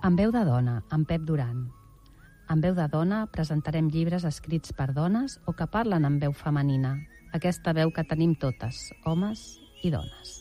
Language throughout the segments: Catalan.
Amb veu de dona, amb Pep Duran. Amb veu de dona presentarem llibres escrits per dones o que parlen amb veu femenina. Aquesta veu que tenim totes, homes i dones.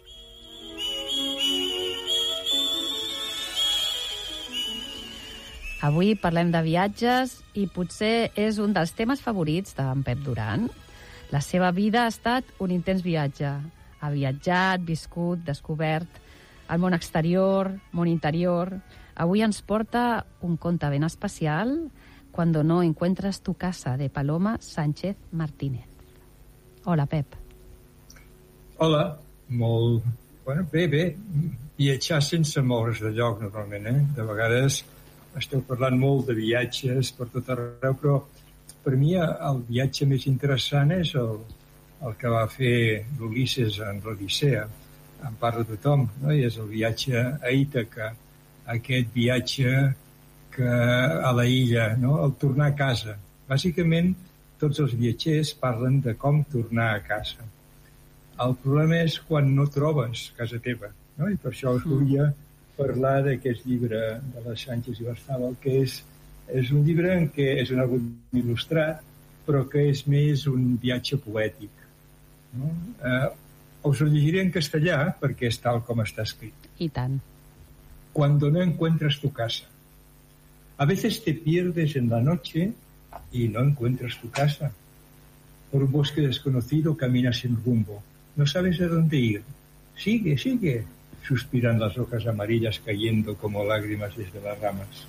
Avui parlem de viatges i potser és un dels temes favorits d'en Pep Duran. La seva vida ha estat un intens viatge. Ha viatjat, viscut, descobert el món exterior, món interior. Avui ens porta un conte ben especial, Cuando no encuentras tu casa, de Paloma Sánchez Martínez. Hola, Pep. Hola, molt... Bueno, bé. Viatjar sense moure's de lloc, normalment, De vegades esteu parlant molt de viatges per tot arreu, però per mi el viatge més interessant és el que va fer l'Ulisses en l'Odissea. En parla tothom, no? I és el viatge a Ítaca, aquest viatge a la illa, no? El tornar a casa. Bàsicament, tots els viatgers parlen de com tornar a casa. El problema és quan no trobes casa teva, no? I per això us volia parlar d'aquest llibre de la Sánchez Ibarzabal, que és un llibre en què és un àlbum il·lustrat, però que és més un viatge poètic. No? Us ho llegiré en castellà, perquè és tal com està escrit. I tant. Cuando no encuentras tu casa. A veces te pierdes en la noche y no encuentras tu casa. Por un bosque desconocido caminas sin rumbo. No sabes a dónde ir. Sigue, sigue, suspiran las hojas amarillas cayendo como lágrimas desde las ramas.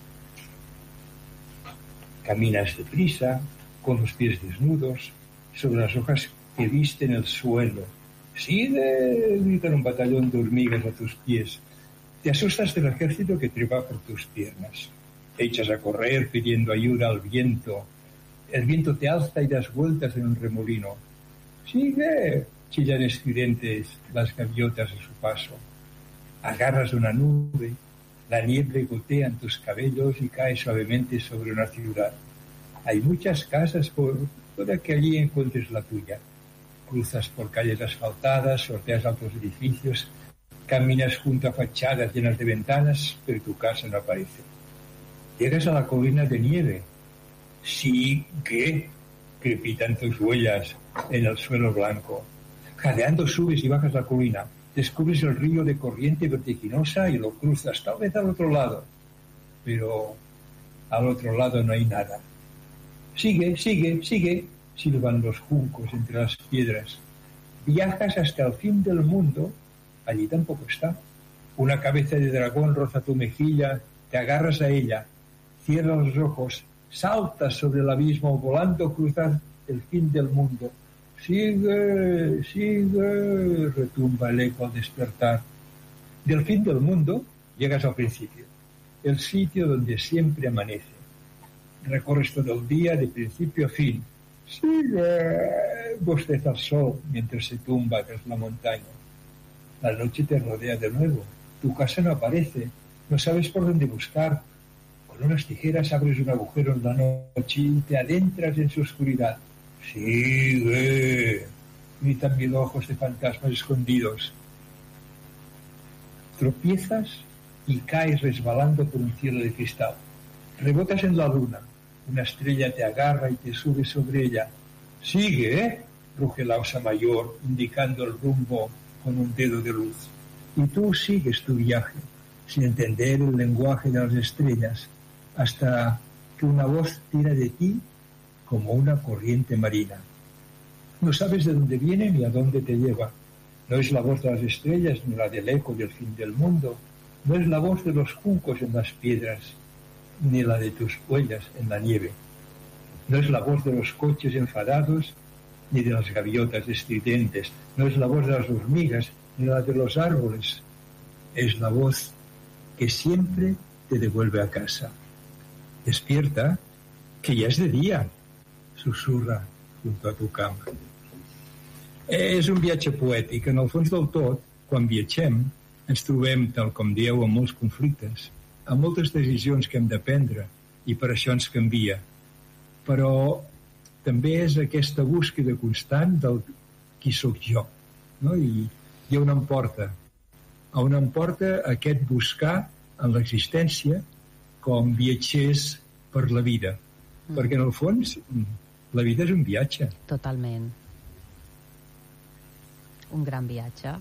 Caminas deprisa, con los pies desnudos, sobre las hojas que visten el suelo. Sigue, gritan un batallón de hormigas a tus pies. Te asustas del ejército que trepa por tus piernas. Echas a correr pidiendo ayuda al viento. El viento te alza y das vueltas en un remolino. ¡Sigue!, chillan estridentes las gaviotas a su paso. Agarras una nube, la nieve gotea en tus cabellos y cae suavemente sobre una ciudad. Hay muchas casas, puede que allí encuentres la tuya. Cruzas por calles asfaltadas, sorteas altos edificios, caminas junto a fachadas llenas de ventanas, pero tu casa no aparece. Llegas a la colina de nieve. Sigue, crepitan tus huellas en el suelo blanco. Jadeando subes y bajas la colina. Descubres el río de corriente vertiginosa y lo cruzas, tal vez al otro lado. Pero al otro lado no hay nada. Sigue, sigue, sigue, silban los juncos entre las piedras. Viajas hasta el fin del mundo. Allí tampoco está. Una cabeza de dragón roza tu mejilla, te agarras a ella. Cierras los ojos, saltas sobre el abismo, volando cruzas el fin del mundo. Sigue, sigue, retumba el eco al despertar. Del fin del mundo llegas al principio, el sitio donde siempre amanece. Recorres todo el día de principio a fin. Sigue, bosteza el sol mientras se tumba tras la montaña. La noche te rodea de nuevo, tu casa no aparece, no sabes por dónde buscar. Con unas tijeras abres un agujero en la noche y te adentras en su oscuridad. ¡Sigue!, gritan mil ojos de fantasmas escondidos. Tropiezas y caes resbalando por un cielo de cristal. Rebotas en la luna. Una estrella te agarra y te sube sobre ella. ¡Sigue!, ruge la osa mayor, indicando el rumbo con un dedo de luz. Y tú sigues tu viaje, sin entender el lenguaje de las estrellas, hasta que una voz tira de ti como una corriente marina. No sabes de dónde viene ni a dónde te lleva. No es la voz de las estrellas ni la del eco del fin del mundo. No es la voz de los juncos en las piedras ni la de tus huellas en la nieve. No es la voz de los coches enfadados ni de las gaviotas estridentes. No es la voz de las hormigas ni la de los árboles. Es la voz que siempre te devuelve a casa. Despierta, que ja és de dia, susurra junto a tu cama. És un viatge poètic. En el fons del tot, quan viatgem, ens trobem, tal com dieu, amb molts conflictes, amb moltes decisions que hem de prendre, i per això ens canvia. Però també és aquesta búsqueda constant del qui sóc jo, no? I on em porta? On em porta aquest buscar en l'existència com viatgers per la vida. Perquè, en el fons, la vida és un viatge. Totalment. Un gran viatge.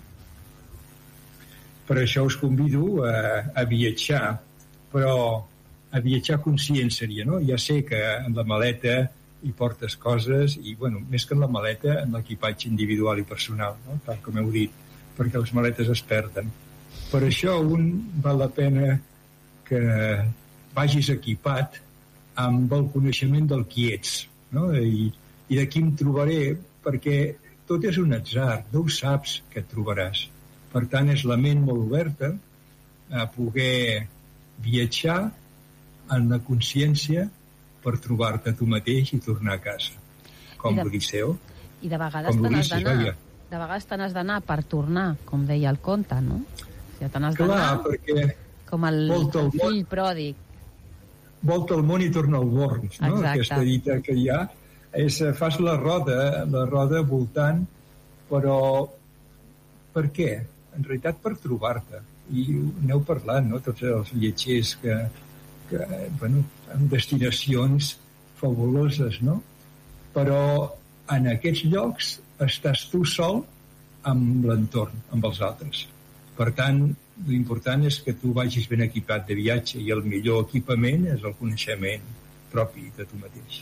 Per això us convido a viatjar, però a viatjar conscient seria, no? Ja sé que en la maleta hi portes coses i, bueno, més que en la maleta, en l'equipatge individual i personal, no? Tal com heu dit, perquè les maletes es perden. Per això val la pena que vagis equipat amb el coneixement del qui ets, no? I d'aquí em trobaré, perquè tot és un atzar, no ho saps que et trobaràs. Per tant, és la ment molt oberta a poder viatjar en la consciència per trobar-te tu mateix i tornar a casa. Com l'Odisseu. I de vegades te n'has d'anar. De vegades te n'has d'anar per tornar, com deia el conte, no? Ja te n'has d'anar. Clar, perquè com el fill pròdig. Volta el món i torna al born, no? Exacte. Aquesta dita que hi ha és, fas la roda voltant, però per què? En realitat per trobar-te. I n'heu parlat, no? Tots els viatgers que bueno, en destinacions fabuloses, no? Però en aquests llocs estàs tu sol amb l'entorn, amb els altres. Per tant, l'important és que tu vagis ben equipat de viatge i el millor equipament és el coneixement propi de tu mateix.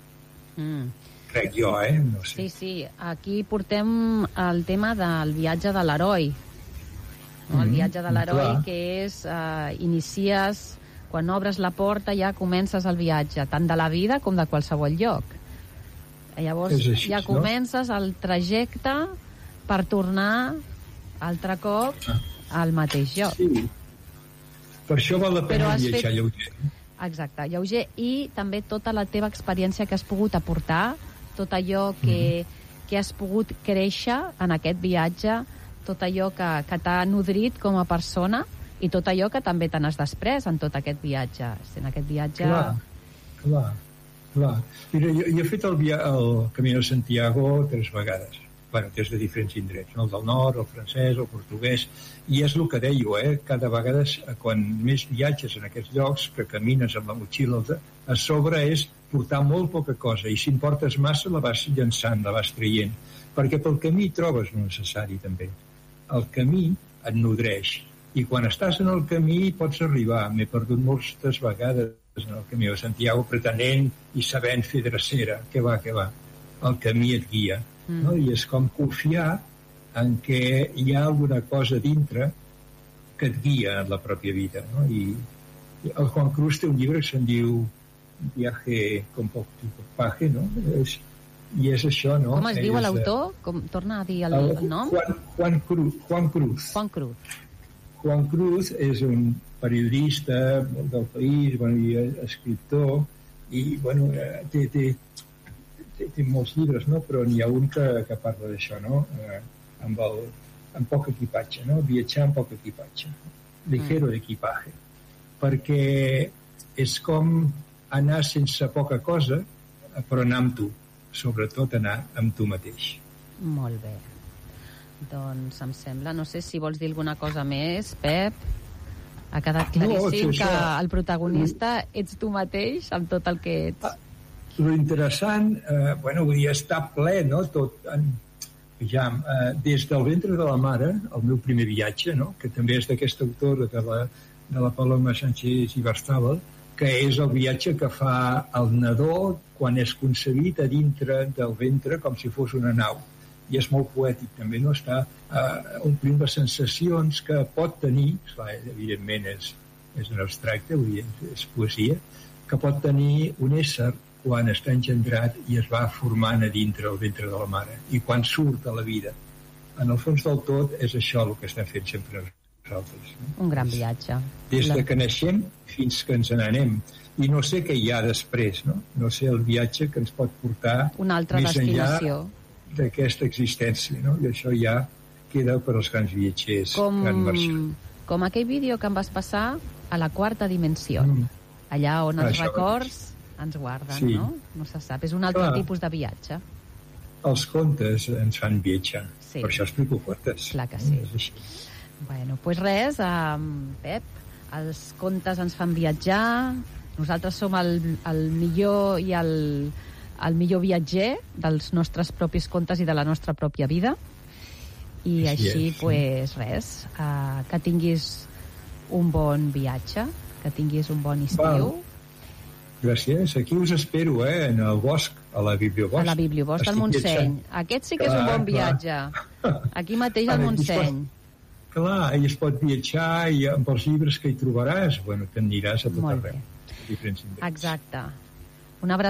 Crec jo, no sé. Sí, aquí portem el tema del viatge de l'heroi. No? El viatge de l'heroi, que és inicies, quan obres la porta ja comences el viatge, tant de la vida com de qualsevol lloc. Llavors així, ja comences el trajecte per tornar altre cop al mateix lloc. Sí. Per això val la pena viatjar lleuger. Exacte, lleuger, i també tota la teva experiència que has pogut aportar, tot allò que has pogut créixer en aquest viatge, tot allò que t'ha nodrit com a persona i tot allò que també te n'has després en tot aquest viatge. En aquest viatge... Clar. Mira, jo he fet el Camí de Santiago 3 vegades. Bueno, des de diferents indrets, no? El del nord, el francès, el portuguès, i és el que deio, cada vegada, quan més viatges en aquests llocs, que camines amb la motxilla a sobre, és portar molt poca cosa, i si en portes massa la vas llançant, la vas traient, perquè pel camí trobes el necessari, també. El camí et nodreix, i quan estàs en el camí pots arribar. M'he perdut moltes vegades en el Camí de Santiago pretenent i sabent fer drecera. Què va. El camí et guia. No? I és com confiar en què hi ha alguna cosa dintre que et guia en la pròpia vida, no? I el Juan Cruz té un llibre que se'n diu Viaje con poco equipaje, no? I és això, no? Com es diu l'autor? Torna a dir el nom? Juan Cruz. Juan Cruz és un periodista del país, i escriptor, i té molts llibres, no? Però n'hi ha un que parla d'això, no? Amb poc equipatge, no? Viatjar amb poc equipatge. Ligero equipaje. Perquè és com anar sense poca cosa, però anar amb tu. Sobretot anar amb tu mateix. Molt bé. Doncs em sembla, no sé si vols dir alguna cosa més, Pep. Ha quedat claríssim que el protagonista ets tu mateix amb tot el que ets. Lo interessant, vull dir, està ple, no? Tot, des del ventre de la mare, el meu primer viatge, no? Que també és d'aquesta autora de la Paloma Sánchez Ibarzabal, que és el viatge que fa el nadó quan és concebit a dintre del ventre com si fos una nau. I és molt poètic també, no? Està omplint les sensacions que pot tenir, clar, evidentment és un abstracte, vull dir, és poesia, que pot tenir un ésser quan està engendrat i es va formant a dintre el ventre de la mare, i quan surt a la vida. En el fons del tot és això el que estem fent sempre nosaltres. No? Un gran viatge. Des que naixem fins que ens n'anem. I no sé què hi ha després, no? No sé el viatge que ens pot portar una altra destinació d'aquesta existència, no? I això ja queda per als grans viatgers que han marxat. Com aquell vídeo que em vas passar a la 4ª dimensió. Allà on els records ens guarden, sí. No? No se sap. És un altre tipus de viatge. Els contes ens fan viatjar. Sí. Per això explico contes. Clar que sí. Bueno, doncs res, Pep, Els contes ens fan viatjar, nosaltres som el millor i el millor viatger dels nostres propis contes i de la nostra pròpia vida. I així, pues, res, que tinguis un bon viatge, que tinguis un bon estiu. Gràcies. Aquí us espero, en el bosc, a la Bibliobosc. A la Bibliobosc del Montseny. Aquest sí que és un bon viatge. Aquí mateix al Montseny. Clar, i es pot viatjar i amb els llibres que hi trobaràs, bueno, t'en aniràs a tot arreu. Exacte. Una abraçada.